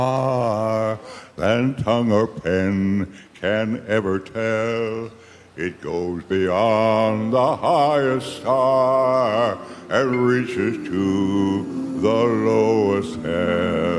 than tongue or pen can ever tell. It goes beyond the highest star and reaches to the lowest hell.